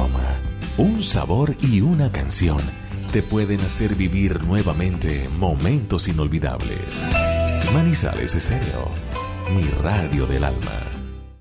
aroma, un sabor y una canción te pueden hacer vivir nuevamente momentos inolvidables. Manizales Estéreo, mi radio del alma.